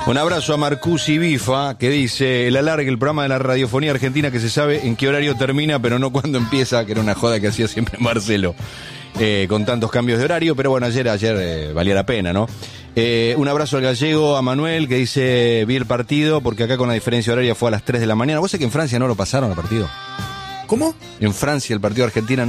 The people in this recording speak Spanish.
Un abrazo a Marcusi Bifa, que dice: el alargue, el programa de la radiofonía argentina que se sabe en qué horario termina, pero no cuándo empieza, que era una joda que hacía siempre Marcelo, con tantos cambios de horario, pero bueno, ayer valía la pena, ¿no? Un abrazo al gallego, a Manuel, que dice: vi el partido, porque acá con la diferencia horaria fue a las 3 de la mañana. ¿Vos sabés que en Francia no lo pasaron el partido? ¿Cómo? En Francia el partido de Argentina no